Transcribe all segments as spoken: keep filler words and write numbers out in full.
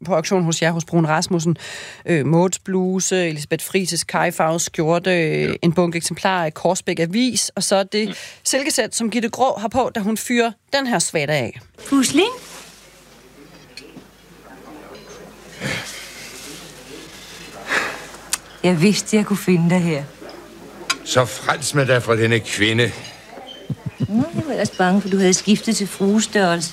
på auktion hos jer, hos Bruun Rasmussen. Øh, Mauds bluse, Elisabeth Frises kajfarvede skjorte, øh, en bunke eksemplarer af Korsbæk Avis, og så det mm. silkesæt, som Gitte Grå har på, da hun fyrer den her svater af. Pusling? Jeg vidste, jeg kunne finde dig her. Så frels med dig fra denne kvinde. Nå, jeg var ellers bange, for du havde skiftet til fruestørrelse.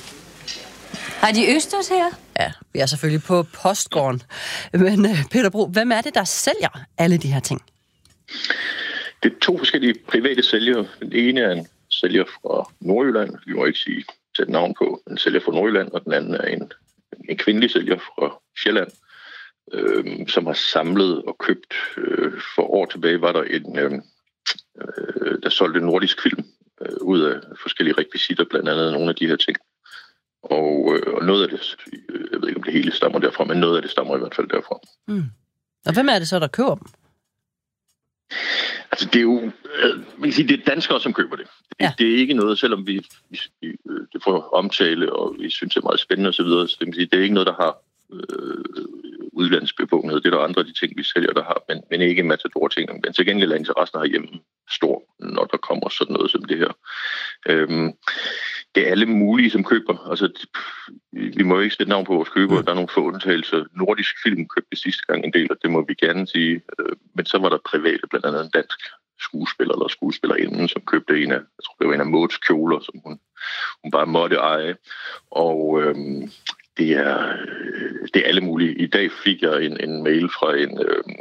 Har de østers her? Ja, vi er selvfølgelig på postgården. Men Peter Bro, hvem er det, der sælger alle de her ting? Det er to forskellige private sælgere. Den ene er en sælger fra Nordjylland. Vi må ikke sige sætte navn på. En sælger fra Nordjylland, og den anden er en, en kvindelig sælger fra Sjælland, øh, som har samlet og købt. Øh, for år tilbage var der en, øh, der solgte en nordisk film øh, ud af forskellige rekvisitter, blandt andet nogle af de her ting. Og, øh, og noget af det, jeg ved ikke om det hele stammer derfra, men noget af det stammer i hvert fald derfra. Mm. Og hvem er det så, der køber dem? Altså det er jo, øh, man kan sige, det er danskere, som køber det. Det, ja. det er ikke noget, selvom vi, vi, vi det får omtale, og vi synes, det er meget spændende osv., så, så det, man sige, det er ikke noget, der har øh, udlandsbevågenhed. Det er der andre af de ting, vi sælger, der har, men, men ikke Matador-ting. Men til gengæld er interessen herhjemme stor, når der kommer sådan noget som det her. Øhm, Det er alle mulige, som køber. Altså, vi må jo ikke sætte navn på vores køber. Der er nogle få undtagelser. Nordisk Film købte sidste gang en del, og det må vi gerne sige. Men så var der private, blandt andet en dansk skuespiller eller skuespillerinde, som købte en af, jeg tror det var en af Mauds kjoler, som hun, hun bare måtte eje. Og øhm, det, er, det er alle mulige. I dag fik jeg en, en mail fra en, øhm,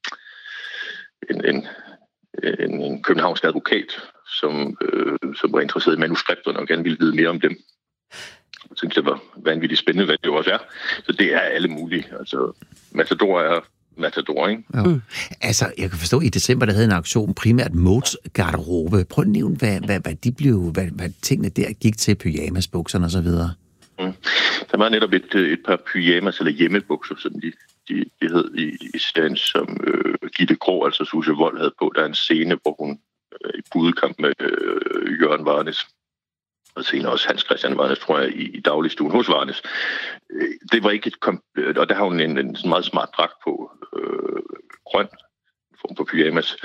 en, en, en, en københavnsk advokat, Som, øh, som var interesseret i manuskripterne og gerne ville vide mere om dem. Jeg synes, det var vanvittigt spændende, hvad det også er. Så det er alle mulige. Altså, Matador er Matador, ikke? Ja. Mm. Altså, jeg kan forstå, at i december, der havde en auktion primært Mauds garderobe. Prøv at nævne, hvad, hvad, hvad de blev, hvad, hvad tingene der gik til, pyjamasbukserne og så videre. Mm. Der var netop et, et par pyjamas, eller hjemmebukser, som de, de, de hed i, i stand, som øh, Gitte Grå, altså Susse Wold, havde på. Der er en scene, hvor hun i budekamp med øh, Jørgen Varnes, og senere også Hans Christian Varnes, tror jeg, i, i dagligstuen hos Varnes. Øh, det var ikke et komplet, og der har hun en, en meget smart dragt på, øh, grøn, form for pyjamas.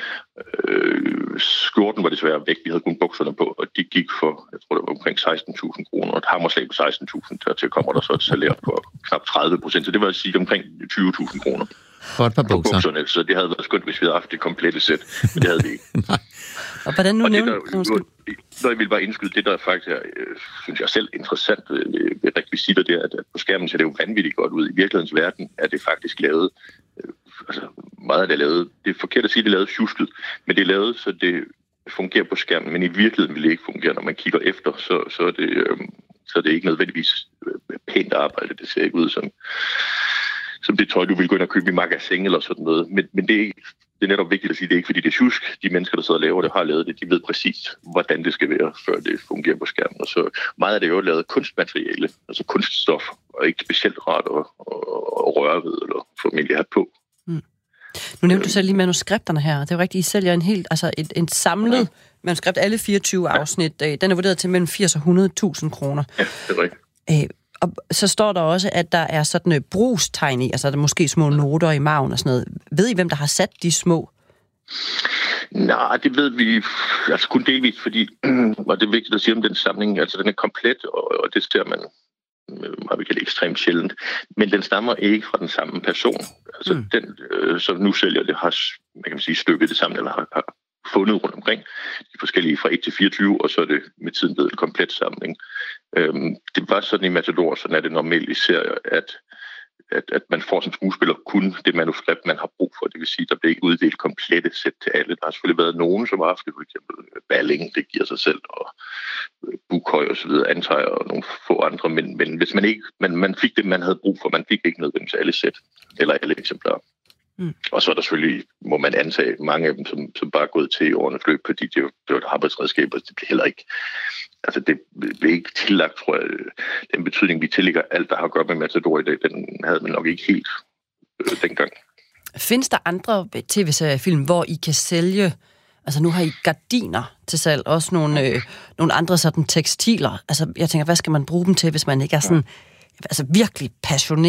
Øh, skjorten var desværre væk, vi havde kun bukserne på, og de gik for, jeg tror det var omkring seksten tusind kroner, og et hammerslag på seksten tusind, dertil kommer der så et salær på knap tredive procent, så det var at sige omkring tyve tusind kroner. For et par bukser. Bukserne, så det havde været skønt, hvis vi havde haft det komplette sæt, men det havde vi ikke. Og hvordan nu nævner du? Når jeg vil bare indskyde, det der faktisk er, synes jeg selv interessant ved, ved rekvisitter, det er, at på skærmen ser det jo vanvittigt godt ud. I virkelighedens verden er det faktisk lavet, altså meget af det er lavet, det er forkert at sige, det er lavet sjusket, men det er lavet, så det fungerer på skærmen, men i virkeligheden vil det ikke fungere, når man kigger efter, så, så, er, det, så er det ikke nødvendigvis pænt arbejde, det ser ikke ud som som det tøj, du vil gå ind og købe i magasin eller sådan noget. Men, men det, er, det er netop vigtigt at sige, det er ikke fordi det er sjusk. De mennesker, der sidder og laver det, har lavet det. De ved præcis, hvordan det skal være, før det fungerer på skærmen. Og så meget af det er jo lavet kunstmateriale, altså kunststof, og ikke specielt rart at, at, at røre ved eller formentlig have på. Mm. Nu nævnte du selv lige manuskripterne her. Det er jo rigtigt, I sælger en helt, altså et, en samlet ja. manuskript, alle fireogtyve afsnit. Den er vurderet til mellem firs og hundrede tusind kroner. Ja, det er rigtigt. Æh, Og så står der også, at der er sådan et brugstegn i, altså der er måske små noter i maven og sådan noget. Ved I, hvem der har sat de små? Nej, det ved vi altså kun delvis, fordi, og det er vigtigt at sige om den samling, altså den er komplet, og, og det ser man meget vi kalder ekstremt sjældent, men den stammer ikke fra den samme person. Altså mm. den, øh, som nu sælger det, har man kan sige, stykket det sammen, eller har, har fundet rundt omkring de forskellige fra et til fireogtyve, og så er det med tiden blevet en komplet samling. Øhm, det var sådan i Matador, sådan er det normalt i serier, at, at, at man får som skuespiller kun det manuskript, man har brug for. Det vil sige, der bliver ikke uddelt komplette sæt til alle. Der har selvfølgelig været nogen, som har haft det, for eksempel Balling, det giver sig selv, og Bukhøj og så videre, antager, og nogle få andre, men, men hvis man ikke, man, man fik det, man havde brug for, man fik ikke nødvendigvis alle sæt, eller alle eksemplarer. Mm. Og så er der selvfølgelig, må man antage, mange af dem, som, som bare er gået til i årene fløb, fordi det, det var et arbejdsredskab, og det bliver heller ikke, altså det bliver ikke tillagt, tror jeg, den betydning, vi tillægger alt, der har at gøre med Matador i dag, den havde man nok ikke helt øh, dengang. Findes der andre tv-seriefilm, hvor I kan sælge, altså nu har I gardiner til salg, også nogle, øh, nogle andre sådan tekstiler, altså jeg tænker, hvad skal man bruge dem til, hvis man ikke er sådan, altså virkelig passioneret